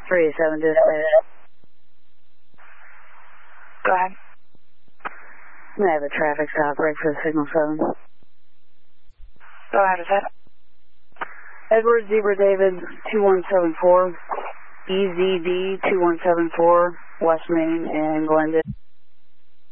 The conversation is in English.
37 dispatch. Go ahead. I have a traffic stop right for the signal 7. Go ahead, is that? Edward Zebra David 2174, EZD 2174, West Main and Glendale.